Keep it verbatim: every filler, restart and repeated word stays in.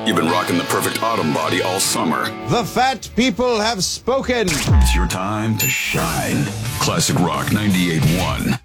You've been rocking the perfect autumn body all summer. The fat people have spoken. It's your time to shine. Classic Rock ninety-eight point one.